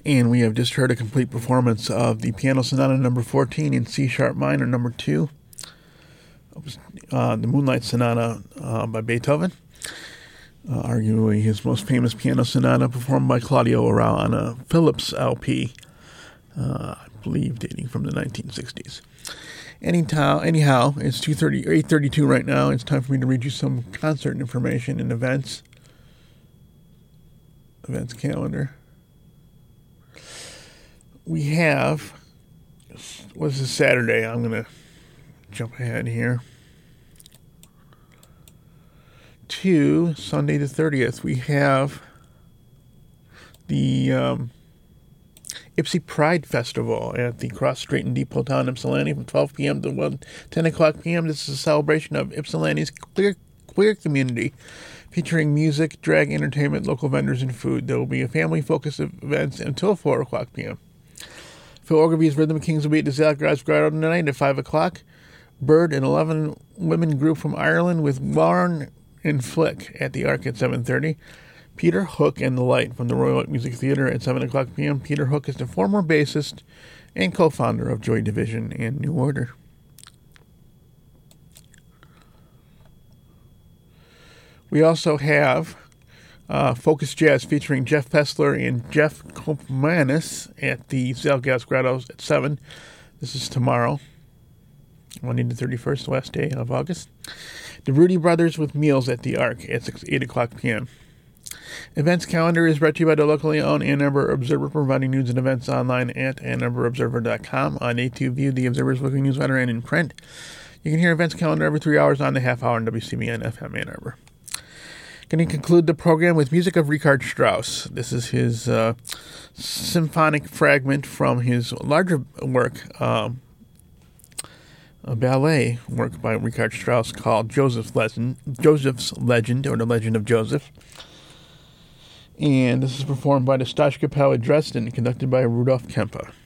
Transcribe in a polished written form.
And we have just heard a complete performance of the Piano Sonata number 14 in C-sharp minor number 2, the Moonlight Sonata by Beethoven, arguably his most famous piano sonata, performed by Claudio Arrau on a Philips LP, I believe dating from the 1960s. Anyhow, it's 8:32 right now. It's time for me to read you some concert information and events calendar. We have, what's this Saturday? I'm going to jump ahead here to Sunday the 30th. We have the Ypsi Pride Festival at the Cross Street and Depot Town, Ypsilanti, from 12 p.m. to 10 o'clock p.m. This is a celebration of Ypsilanti's queer community, featuring music, drag entertainment, local vendors, and food. There will be a family-focused events until 4 o'clock p.m. Phil Ogilvy's Rhythm Kings will be at the Zalgards Grotto tonight at 5 o'clock. Bird, an 11-women group from Ireland, with Warren and Flick at the Ark at 7:30. Peter Hook and the Light from the Royal Oak Music Theater at 7 o'clock p.m. Peter Hook is the former bassist and co-founder of Joy Division and New Order. We also have Focus Jazz featuring Jeff Pessler and Jeff Kopmanis at the Zalgas Grottos at 7. This is tomorrow, Monday the 31st, last day of August. The Rudy Brothers with Meals at the Ark at 8 o'clock p.m. Events calendar is brought to you by the locally owned Ann Arbor Observer, providing news and events online at AnnArborObserver.com. On day 2 view, the Observer's weekly newsletter, and in print. You can hear events calendar every 3 hours on the half hour on WCBN FM Ann Arbor. Going to conclude the program with music of Richard Strauss. This is his symphonic fragment from his larger work, a ballet work by Richard Strauss called Joseph's Legend, or The Legend of Joseph. And this is performed by the Staatsskapelle at Dresden, conducted by Rudolf Kempe.